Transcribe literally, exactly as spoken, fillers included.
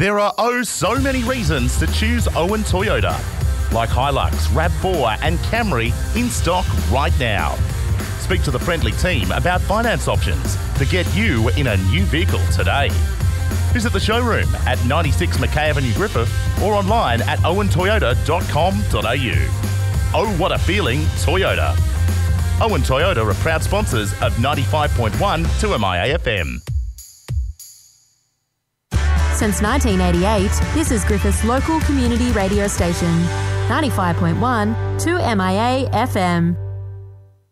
There are oh so many reasons to choose Owen Toyota, like Hilux, RAV four and Camry in stock right now. Speak to the friendly team about finance options to get you in a new vehicle today. Visit the showroom at ninety-six Mackay Avenue, Griffith, or online at owen toyota dot com dot a u. Oh, what a feeling, Toyota. Owen Toyota are proud sponsors of ninety-five point one two M I A F M. Since nineteen eighty-eight, this is Griffith's local community radio station, ninety-five point one two M I A F M.